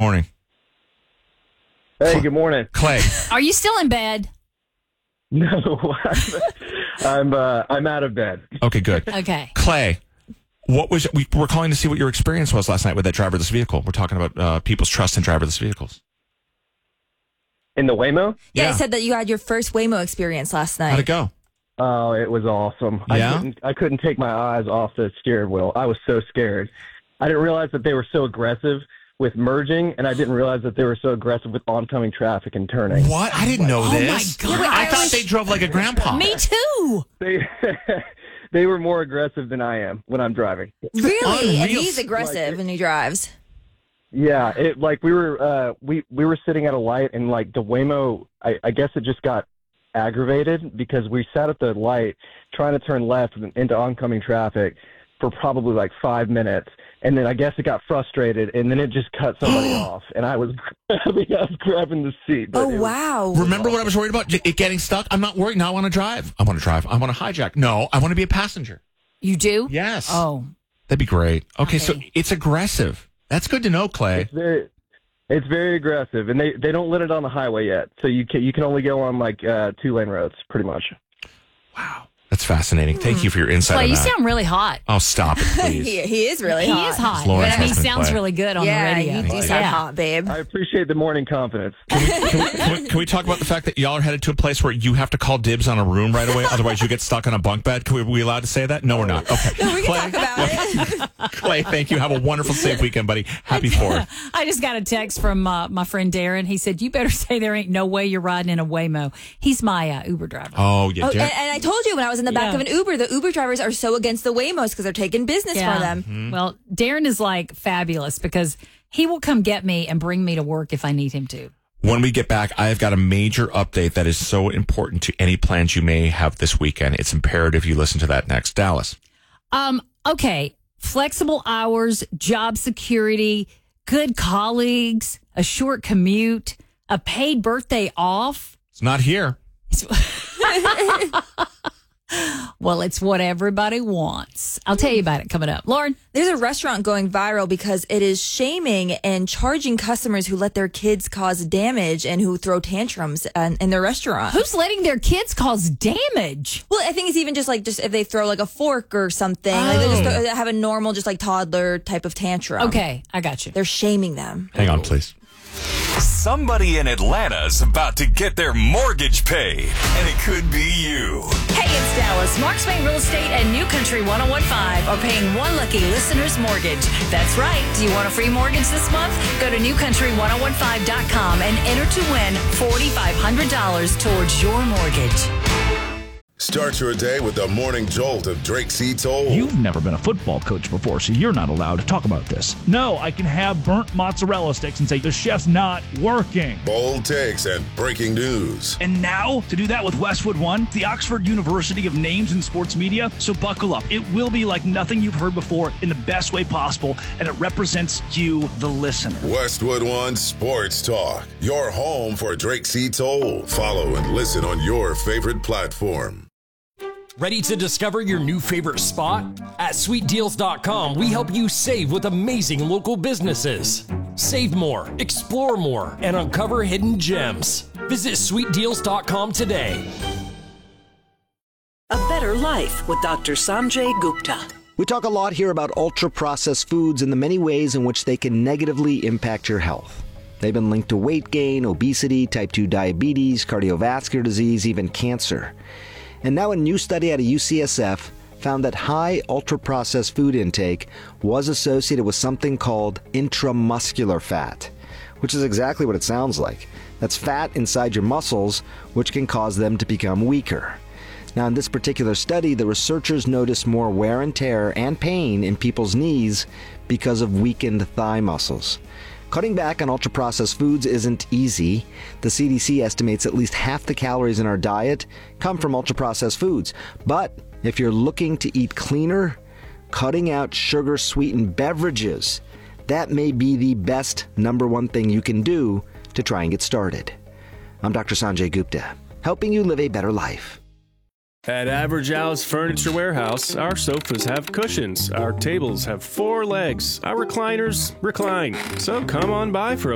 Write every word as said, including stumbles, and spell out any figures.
morning. Hey, Cl- good morning. Clay. Are you still in bed? No, I'm uh, I'm out of bed. Okay, good. Okay. Clay, what was we were calling to see what your experience was last night with that driverless vehicle. We're talking about uh, people's trust in driverless vehicles. In the Waymo? Yeah, Yeah. I said that you had your first Waymo experience last night. How'd it go? Oh, it was awesome. Yeah? I couldn't, I couldn't take my eyes off the steering wheel. I was so scared. I didn't realize that they were so aggressive with merging, and I didn't realize that they were so aggressive with oncoming traffic and turning. What? I didn't know Oh, this. my God. I thought they drove like a grandpa. Me too. They they were more aggressive than I am when I'm driving. Really? And Unreal. he's aggressive when he drives. Yeah, it like we were uh, we we were sitting at a light, and like the Waymo, I, I guess it just got aggravated because we sat at the light trying to turn left into oncoming traffic for probably like five minutes. And then I guess it got frustrated, and then it just cut somebody off. And I was, I mean, I was grabbing the seat. but Oh, it was- wow. Remember what I was worried about? It getting stuck? I'm not worried. Now I want to drive. I want to drive. I want to hijack. No, I want to be a passenger. You do? Yes. Oh. That'd be great. Okay, Okay. so it's aggressive. That's good to know, Clay. It's very, it's very aggressive, and they, they don't let it on the highway yet. So you can you can only go on like uh, two lane roads, pretty much. Wow. That's fascinating. Thank you for your insight Clay, on you that. sound really hot. Oh, stop it, please. he, he is really he hot. is hot. Lauren's But I mean, he husband, sounds Clay. really good on Yeah, the radio. you do Yeah. sound hot, babe. I appreciate the morning confidence. Can we, can, we, can, we, can we talk about the fact that y'all are headed to a place where you have to call dibs on a room right away? Otherwise, you get stuck on a bunk bed? Can we, are we allowed to say that? No, we're not. Okay. No, we can Clay, talk about it. Clay, thank you. Have a wonderful, safe weekend, buddy. Happy Fourth. I just got a text from uh, my friend Darren. He said, you better say there ain't no way you're riding in a Waymo. He's my uh, Uber driver. Oh, yeah. Oh, Jer- and, and I told you when I was in the back Yeah. of an Uber, the Uber drivers are so against the Waymos because they're taking business Yeah. for them. Mm-hmm. Well, Darren is like fabulous because he will come get me and bring me to work if I need him to. When we get back, I've got a major update that is so important to any plans you may have this weekend. It's imperative you listen to that next. Dallas. Um, okay. Flexible hours, job security, good colleagues, a short commute, a paid birthday off. It's not here. Well, it's what everybody wants. I'll tell you about it coming up. Lauren? There's a restaurant going viral because it is shaming and charging customers who let their kids cause damage and who throw tantrums in, in their restaurant. Who's letting their kids cause damage? Well, I think it's even just like just if they throw like a fork or something, like they just Oh. throw, have a normal just like toddler type of tantrum. Okay, I got you. They're shaming them. Hang on, please. Somebody in Atlanta's about to get their mortgage paid, and it could be you. Hey, it's Dallas. Marks Bank Real Estate and New Country ten fifteen are paying one lucky listener's mortgage. That's right. Do you want a free mortgage this month? Go to new country ten fifteen dot com and enter to win four thousand five hundred dollars towards your mortgage. Start your day with the morning jolt of Drake C. Toll. You've never been a football coach before, so you're not allowed to talk about this. No, I can have burnt mozzarella sticks and say the chef's not working. Bold takes and breaking news. And now, to do that with Westwood One, the Oxford University of Names in Sports Media, so buckle up. It will be like nothing you've heard before in the best way possible, and it represents you, the listener. Westwood One Sports Talk. Your home for Drake C. Toll. Follow and listen on your favorite platform. Ready to discover your new favorite spot? At sweet deals dot com, we help you save with amazing local businesses. Save more, explore more, and uncover hidden gems. Visit sweet deals dot com today. A Better Life with Doctor Sanjay Gupta. We talk a lot here about ultra-processed foods and the many ways in which they can negatively impact your health. They've been linked to weight gain, obesity, type two diabetes, cardiovascular disease, even cancer. And now a new study out of U C S F found that high ultra-processed food intake was associated with something called intramuscular fat, which is exactly what it sounds like. That's fat inside your muscles, which can cause them to become weaker. Now, in this particular study, the researchers noticed more wear and tear and pain in people's knees because of weakened thigh muscles. Cutting back on ultra-processed foods isn't easy. The C D C estimates at least half the calories in our diet come from ultra-processed foods. But if you're looking to eat cleaner, cutting out sugar-sweetened beverages, that may be the best number one thing you can do to try and get started. I'm Doctor Sanjay Gupta, helping you live a better life. At Average Al's Furniture Warehouse, our sofas have cushions, our tables have four legs, our recliners recline. So come on by for a